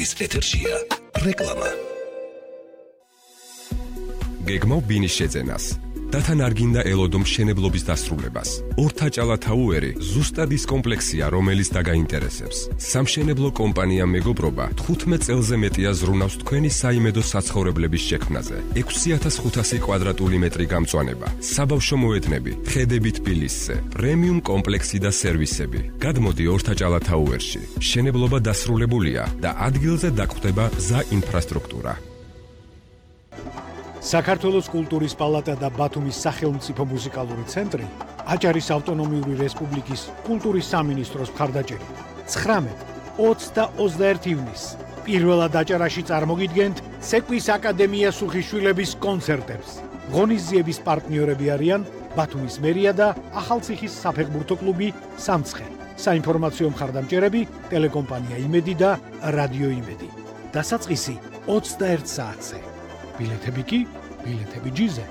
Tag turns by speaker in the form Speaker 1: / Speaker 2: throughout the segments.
Speaker 1: რუსეთის ეთერშია რეკლამა.
Speaker 2: გეგმავ ბინის შეძენას. დათან არ გინდა ელოდო მშენებლობის დასრულებას. ორთაჭალა თაუერი ზუსტად ის კომპლექსია, რომელიც დაგაინტერესებს. სამშენებლო კომპანია მეგობრობა 15 წელზე მეტია ზრუნავს თქვენი საიმედო საცხოვრებლების შექმნაზე. 6500 კვადრატული მეტრი გამწვანება, საბავშვო მოედნები, ხედები თბილისზე, პრემიუმ კომპლექსი და სერვისები. გადმოდი ორთაჭალა თაუერში. მშენებლობა დასრულებულია და ადგილზე დაგვხვდება გზა ინფრასტრუქტურა.
Speaker 3: საქართველოს კულტურის პალატა და ბათუმის სახელმწიფო მუსიკალური ცენტრი აჭარის ავტონომიური რესპუბლიკის კულტურის სამინისტროს მხარდაჭერით 19, 20 და 21 ივნისს პირველად აჭარაში წარმოგიდგენთ სეკვის აკადემია სუხიშვილების კონცერტებს. ღონისძიების პარტნიორები არიან ბათუმის მერია და ახალციხის საფეხბურთო კლუბი სამცხე. საინფორმაციო მხარდამჭერები ტელეკომპანია იმედი და რადიო იმედი. დასაწყისი 21 საათზე. ბილეთები კი, ბილეთები ჯიზე.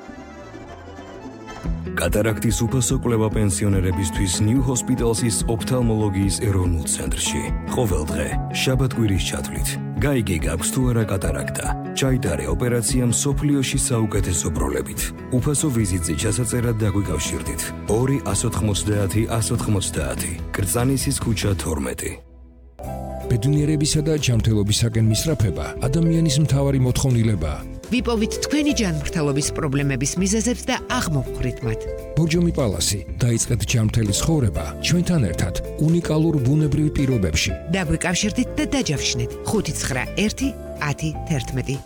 Speaker 4: კატარაქტის უფასო კვლევა პენსიონერებისთვის New Hospital's ოფთალმოლოგიის ეროვნულ ცენტრში. ყოველ დღე, შაბათ-კვირის ჩათვლით. გაიგე გაქვს თუ არა კატარაქტა. ჩაიტარე ოპერაცია მსოფლიოში საუკეთესო პროლებით. უფასო ვიზიტზე ჩასაწერად დაგვიკავშირდით. 2-190-190. კრწანისის ქუჩა 12.
Speaker 5: ბედნიერებისა და ჯანმრთელობისაკენ მისწრაფება ადამიანის მთავარი მოთხოვნილებაა.
Speaker 6: ვიპოვით თქვენი ჯანმრთელობის პრობლემების მიზეზებს და აღმოვხვრით მათ.
Speaker 5: ბორჯომი პალასი, დაიწყეთ ჯანმრთელი ცხოვრება ჩვენთან ერთად უნიკალურ ბუნებრივ პირობებში.
Speaker 6: დაგვიკავშირდით და დაჯავშნეთ 591 10 11.